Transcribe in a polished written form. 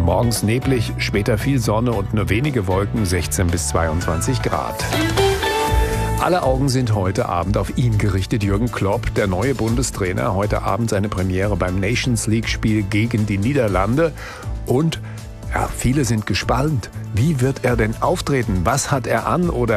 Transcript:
Morgens neblig, später viel Sonne und nur wenige Wolken, 16 bis 22 Grad. Alle Augen sind heute Abend auf ihn gerichtet. Jürgen Klopp, der neue Bundestrainer, heute Abend seine Premiere beim Nations League-Spiel gegen die Niederlande. Und ja, viele sind gespannt. Wie wird er denn auftreten? Was hat er an oder